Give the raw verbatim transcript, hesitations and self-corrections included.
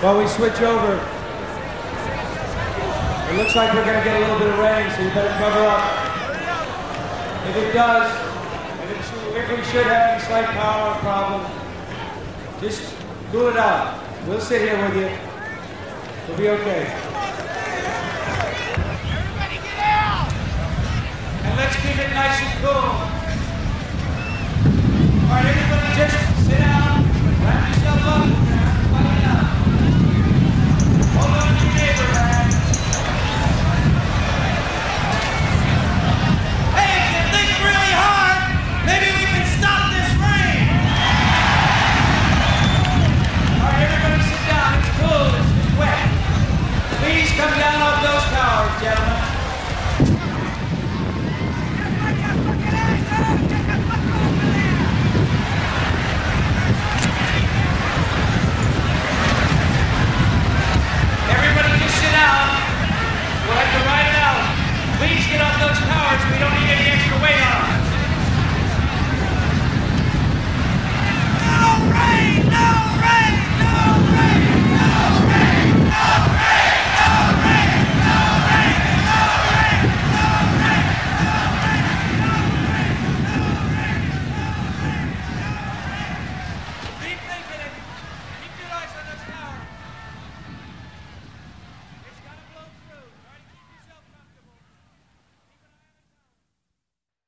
while we switch over. It looks like we're going to get a little bit of rain, so you better cover up. If it does, if, it should, if we should have any slight power problem, just cool it out. We'll sit here with you. We'll be okay. Everybody get out! And let's keep it nice and cool. All right, everybody just sit down.